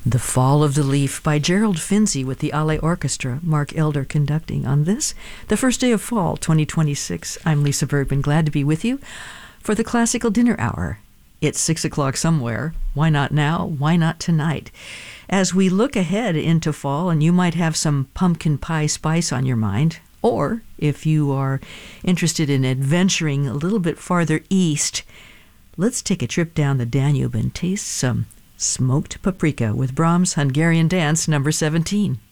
The Fall of the Leaf by Gerald Finzi with the Ale Orchestra, Mark Elder conducting on this, the first day of fall, 2026. I'm Lisa Bergman, glad to be with you for the Classical Dinner Hour. It's 6 o'clock somewhere. Why not now? Why not tonight? As we look ahead into fall, and you might have some pumpkin pie spice on your mind, or if you are interested in adventuring a little bit farther east, let's take a trip down the Danube and taste some smoked paprika with Brahms' Hungarian Dance number 17.